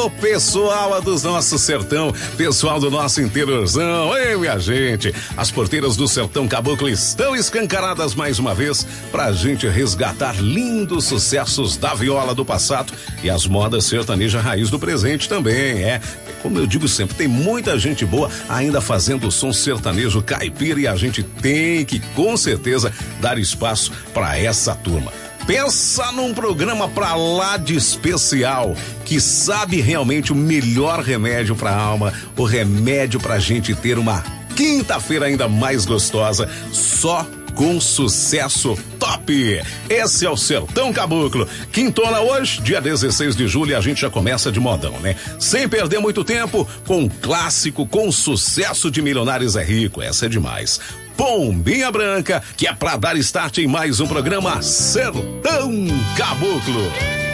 Ô, pessoal do nosso sertão, pessoal do nosso interiorzão, ei, minha gente, as porteiras do Sertão Caboclo estão escancaradas mais uma vez pra gente resgatar lindos sucessos da viola do passado e as modas sertaneja raiz do presente também, Como eu digo sempre, tem muita gente boa ainda fazendo o som sertanejo caipira e a gente tem que, com certeza, dar espaço pra essa turma. Pensa num programa pra lá de especial, que sabe realmente o melhor remédio pra alma, o remédio pra gente ter uma quinta-feira ainda mais gostosa, só com sucesso top. Esse é o Sertão Caboclo. Quintona hoje, dia 16 de julho, e a gente já começa de modão, né? Sem perder muito tempo, com um clássico, com sucesso de Milionários é Rico. Essa é demais. Pombinha Branca, que é pra dar start em mais um programa Sertão Caboclo.